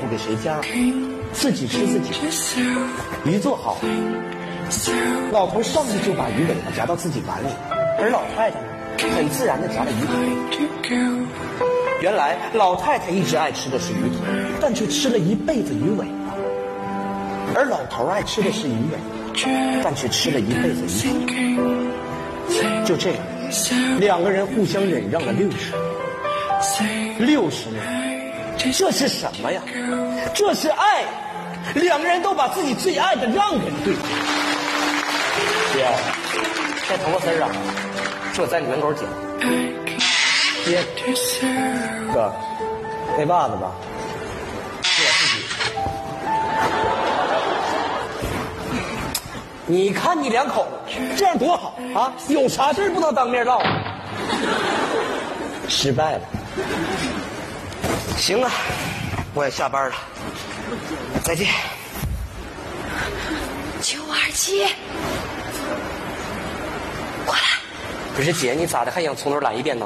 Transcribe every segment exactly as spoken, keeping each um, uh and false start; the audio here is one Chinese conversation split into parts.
给谁家，自己吃自己。鱼做好，老头上去就把鱼尾巴夹到自己碗里，而老太太呢，很自然地夹了鱼腿。原来老太太一直爱吃的是鱼腿，但却吃了一辈子鱼尾巴；而老头爱吃的是鱼尾，但却吃了一辈子鱼腿。就这样，两个人互相忍让了六十年。六十年，这是什么呀？这是爱。两个人都把自己最爱的让给了对方。姐，这头发丝啊，是我在你门口剪。姐，哥，那袜子吧，是我自己。你看你两口子这样多好啊！有啥事不能当面唠？失败了。行啊，我也下班了，再见。 九二七，过来。 不是姐，你咋的还想从头来一遍呢？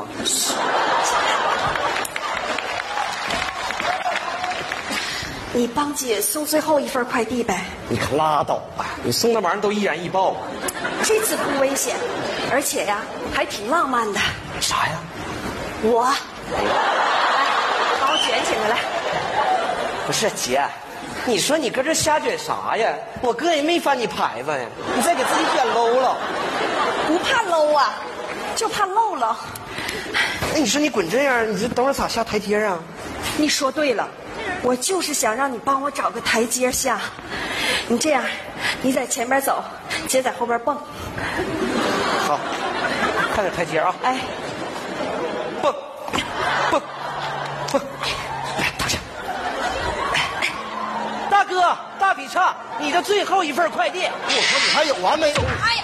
你帮姐送最后一份快递呗。 你可拉倒吧，你送那玩意儿都易燃易爆。 这次不危险，而且呀还挺浪漫的。 啥呀？ 我，来，把我卷起来来。 不是姐，你说你搁这瞎卷啥呀？我哥也没翻你牌子呀，你再给自己卷 low 了。 不怕 low 啊，就怕漏了。 那你说你滚这样，你这等会儿咋下台阶啊？ 你说对了，我就是想让你帮我找个台阶下。你这样，你在前边走，姐在后边蹦。 好，看点台阶啊！ 哎， 蹦，蹦，蹦，来躺下。大哥，大劈叉，你的最后一份快递。我说你还有完没有？ 哎呀！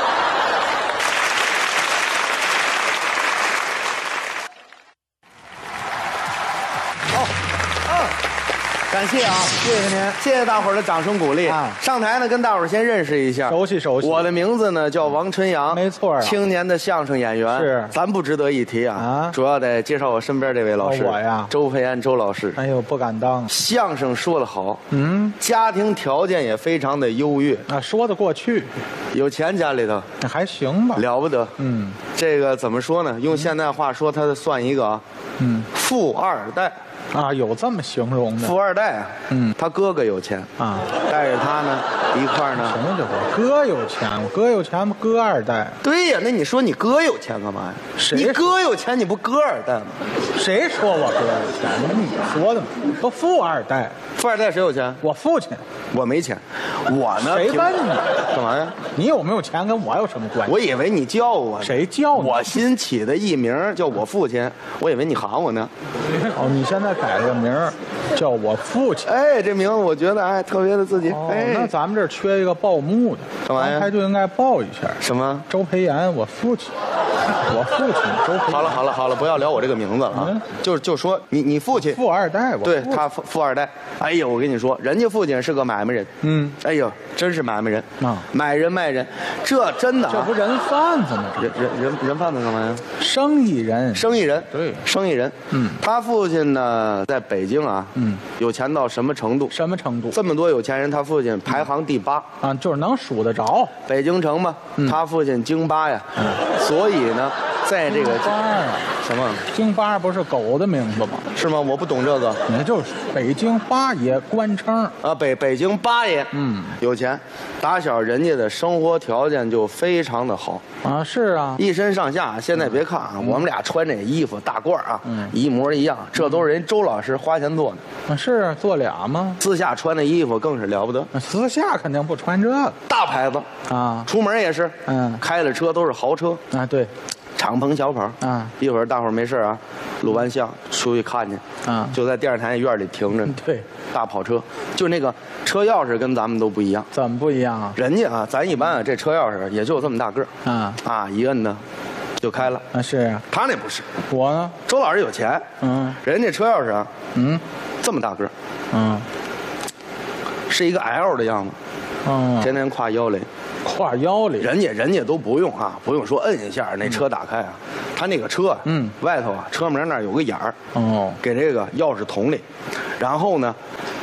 感谢啊，谢谢您，谢谢大伙儿的掌声鼓励啊！上台呢，跟大伙儿先认识一下， 熟悉熟悉。 我的名字呢叫王春阳， 没错啊， 青年的相声演员是， 咱不值得一提啊。啊，主要得介绍我身边这位老师， 哦、我呀， 周培安周老师。 哎呦，不敢当， 相声说得好， 嗯， 家庭条件也非常的优越啊，说得过去， 有钱家里头， 那还行吧， 了不得。 嗯， 这个怎么说呢？用现代话说，他算一个啊，嗯，富二代。 啊，有这么形容的？ 富二代啊，嗯，他哥哥有钱啊，带着他呢一块儿呢。 什么叫我哥有钱？我哥有钱吗？哥二代。 对呀，那你说你哥有钱干嘛呀？ 谁？ 你哥有钱，你不哥二代吗？ 谁说我哥有钱？那不你说的吗？都富二代。 富二代谁有钱？ 我父亲。 我没钱。我呢？ 谁问你？ 干嘛呀？ 你有没有钱跟我有什么关系？ 我以为你叫我。 谁叫你？ 我新起的艺名叫我父亲，我以为你喊我呢。 哦，你现在改了个名儿，叫我父亲。 哎，这名字我觉得哎特别的自己。 哦， 哎， 那咱们这儿缺一个报幕的， 干嘛呀？ 他就应该报一下。 什么？ 周培炎，我父亲。我父亲周培炎。 好了好了好了，不要聊我这个名字了啊！嗯、就就说你你父亲富二代，我对他富富二代。哎呦，我跟你说，人家父亲是个买卖人。嗯。哎呦，真是买卖人啊！买人卖人，这真的、啊。 这不人贩子吗？ 人人人人贩子干嘛呀？ 生意人， 生意人， 对， 生意人。嗯，他父亲呢，在北京啊，嗯，有钱到什么程度？ 什么程度？ 这么多有钱人，他父亲排行第八、 嗯、啊，就是能数得着。 北京城嘛，嗯、他父亲京八呀，嗯、所以呢，在这个京八啊， 什么京八不是狗的名字吗？ 是吗？我不懂这个。 也就是北京八爷官称啊，北北京八爷，嗯，有钱，打小人家的生活条件就非常的好啊，是啊， 一身上下，现在别看啊，嗯、我们俩穿这衣服大褂啊，嗯，一模一样，这都是人周老师花钱做的。 啊，是做俩吗？ 私下穿的衣服更是了不得， 私下肯定不穿这个， 大牌子啊， 出门也是， 嗯， 开的车都是豪车啊，对。 敞篷小跑啊！一会儿大伙儿没事啊，录完像出去看去啊，就在电视台院里停着呢。 对， 大跑车，就那个车钥匙跟咱们都不一样。 怎么不一样啊？ 人家啊，咱一般啊，这车钥匙也就这么大个儿啊啊，一摁呢就开了啊。是啊， 他那不是。 我呢？ 周老师有钱，嗯，人家车钥匙啊，嗯，这么大个儿，嗯，是一个 L 的样子，嗯，天天挎腰里。 挎腰里， 人家人家都不用啊，不用说摁一下那车打开啊，嗯、他那个车嗯外头啊车门那儿有个眼儿哦，给这个钥匙捅里，然后呢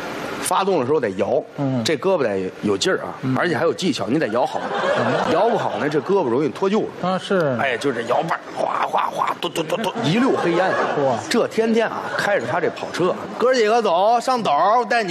发动的时候得摇，嗯，这胳膊得有劲儿啊，嗯、而且还有技巧，你得摇好，嗯、摇不好呢，这胳膊容易脱臼了。 啊，是， 哎，就这摇把，哗哗哗，嘟嘟嘟嘟，一溜黑烟。哇，这天天啊，开着他这跑车，哥几个走上斗带你。